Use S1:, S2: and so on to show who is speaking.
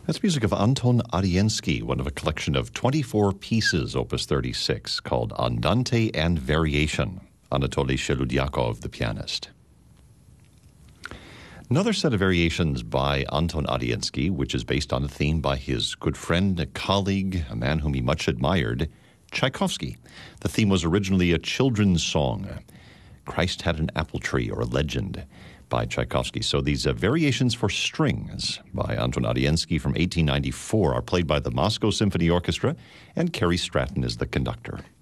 S1: That's music of Anton Adiensky, one of a collection of 24 pieces, Opus 36, called Andante and Variation. Anatoly Sheludyakov, the pianist. Another set of variations by Anton Adiensky, which is based on a theme by his good friend, a colleague, a man whom he much admired, Tchaikovsky. The theme was originally a children's song, Christ Had an Apple Tree, or a legend, by Tchaikovsky. So these variations for strings by Anton Adiensky from 1894 are played by the Moscow Symphony Orchestra, and Cary Stratton is the conductor.